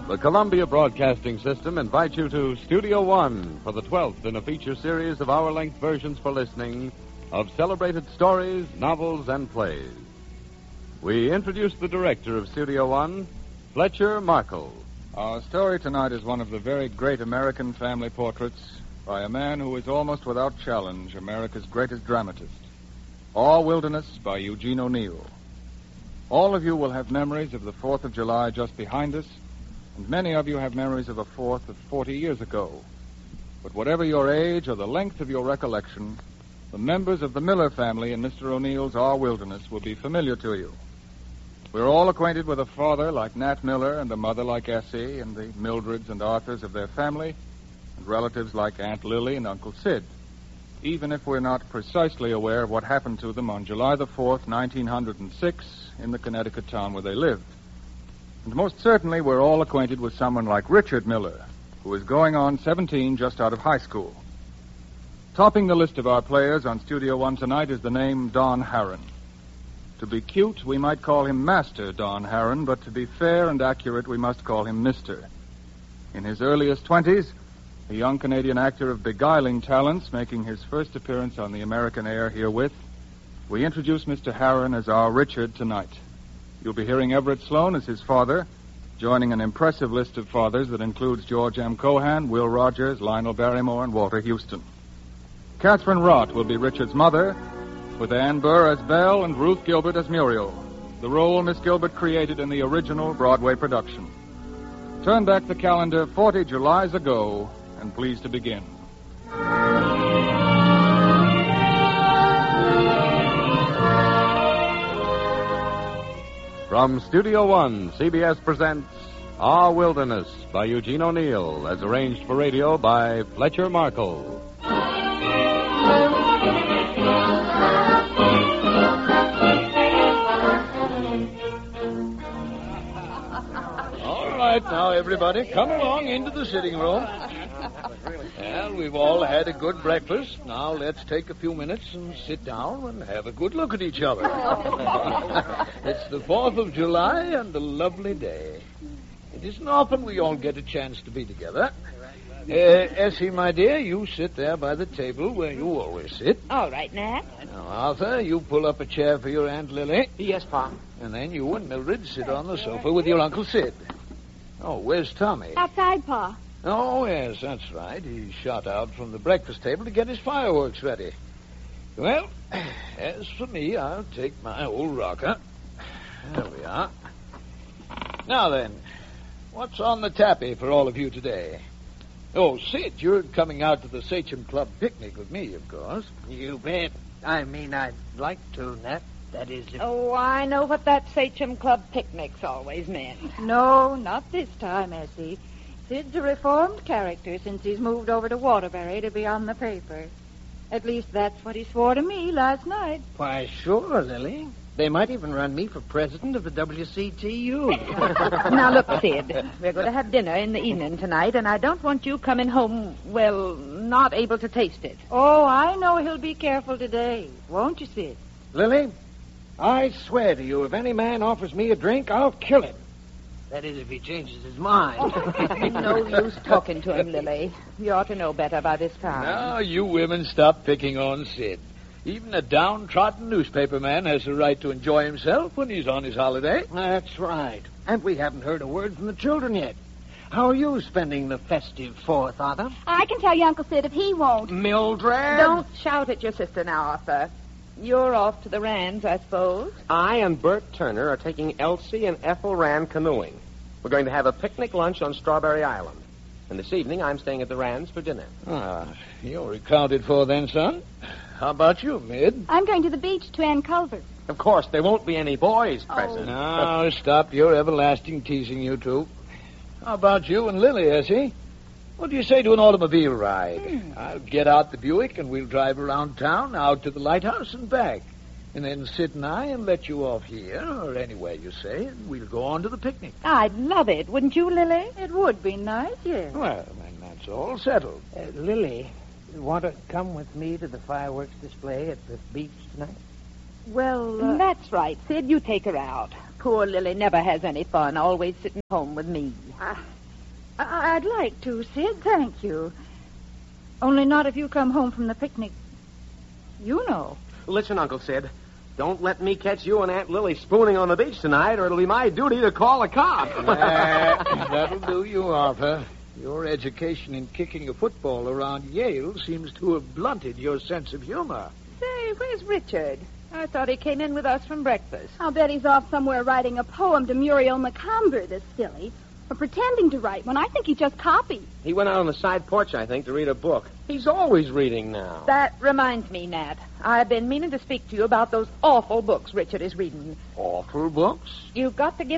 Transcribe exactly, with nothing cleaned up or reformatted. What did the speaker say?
The Columbia Broadcasting System invites you to Studio One for the twelfth in a feature series of hour-length versions for listening of celebrated stories, novels, and plays. We introduce the director of Studio One, Fletcher Markle. Our story tonight is one of the very great American family portraits by a man who is almost without challenge America's greatest dramatist. All Wilderness by Eugene O'Neill. All of you will have memories of the fourth of July just behind us, and many of you have memories of a fourth of forty years ago. But whatever your age or the length of your recollection, the members of the Miller family in Mister O'Neill's Our Wilderness will be familiar to you. We're all acquainted with a father like Nat Miller and a mother like Essie and the Mildreds and Arthurs of their family, and relatives like Aunt Lily and Uncle Sid, even if we're not precisely aware of what happened to them on July the fourth, nineteen oh six, in the Connecticut town where they lived. And most certainly we're all acquainted with someone like Richard Miller, who is going on seventeen just out of high school. Topping the list of our players on Studio One tonight is the name Don Harron. To be cute, we might call him Master Don Harron, but to be fair and accurate, we must call him Mister In his earliest twenties, a young Canadian actor of beguiling talents making his first appearance on the American air herewith, we introduce Mister Harron as our Richard tonight. You'll be hearing Everett Sloane as his father, joining an impressive list of fathers that includes George M. Cohan, Will Rogers, Lionel Barrymore, and Walter Houston. Catherine Rott will be Richard's mother, with Ann Burr as Belle and Ruth Gilbert as Muriel, the role Miss Gilbert created in the original Broadway production. Turn back the calendar forty Julys ago, and please to begin. From Studio One, C B S presents Our Wilderness by Eugene O'Neill, as arranged for radio by Fletcher Markle. All right, now, everybody, come along into the sitting room. Well, we've all had a good breakfast. Now let's take a few minutes and sit down and have a good look at each other. It's the fourth of July and a lovely day. It isn't often we all get a chance to be together. Uh, Essie, my dear, you sit there by the table where you always sit. All right, Nat. Now, Arthur, you pull up a chair for your Aunt Lily. Yes, Pa. And then you and Mildred sit on the sofa with your Uncle Sid. Oh, where's Tommy? Outside, Pa. Oh, yes, that's right. He shot out from the breakfast table to get his fireworks ready. Well, as for me, I'll take my old rocker. There we are. Now then, what's on the tappy for all of you today? Oh, Sid, you're coming out to the Sachem Club picnic with me, of course. You bet. I mean, I'd like to, Nat. That is, if... Oh, I know what that Sachem Club picnic's always meant. No, not this time, Essie. Sid's a reformed character since he's moved over to Waterbury to be on the paper. At least that's what he swore to me last night. Why, sure, Lily. They might even run me for president of the W C T U. Now, look, Sid, we're going to have dinner in the evening tonight, and I don't want you coming home, well, not able to taste it. Oh, I know he'll be careful today. Won't you, Sid? Lily, I swear to you, if any man offers me a drink, I'll kill him. That is, if he changes his mind. No use talking to him, Lily. You ought to know better by this time. Now, you women stop picking on Sid. Even a downtrodden newspaper man has the right to enjoy himself when he's on his holiday. That's right. And we haven't heard a word from the children yet. How are you spending the festive fourth, Arthur? I can tell you, Uncle Sid, if he won't. Mildred? Don't shout at your sister now, Arthur. You're off to the Rands, I suppose. I and Bert Turner are taking Elsie and Ethel Rand canoeing. We're going to have a picnic lunch on Strawberry Island. And this evening, I'm staying at the Rands for dinner. Ah, you're accounted for then, son. How about you, Mid? I'm going to the beach to Ann Culver. Of course, there won't be any boys present. Now, stop your everlasting teasing, you two. How about you and Lily, Essie? What do you say to an automobile ride? Hmm. I'll get out the Buick and we'll drive around town, out to the lighthouse and back. And then Sid and I and let you off here, or anywhere you say, and we'll go on to the picnic. I'd love it, wouldn't you, Lily? It would be nice, yes. Well, then that's all settled. Uh, Lily, you want to come with me to the fireworks display at the beach tonight? Well, uh... That's right, Sid. You take her out. Poor Lily never has any fun, always sitting home with me. Uh, I- I'd like to, Sid. Thank you. Only not if you come home from the picnic. You know. Listen, Uncle Sid. Don't let me catch you and Aunt Lily spooning on the beach tonight, or it'll be my duty to call a cop. Uh, that'll do you, Arthur. Your education in kicking a football around Yale seems to have blunted your sense of humor. Say, where's Richard? I thought he came in with us from breakfast. I'll bet he's off somewhere writing a poem to Muriel Macomber, this silly. Or pretending to write one. I think he just copied. He went out on the side porch, I think, to read a book. He's always reading now. That reminds me, Nat. I've been meaning to speak to you about those awful books Richard is reading. Awful books? You've got to give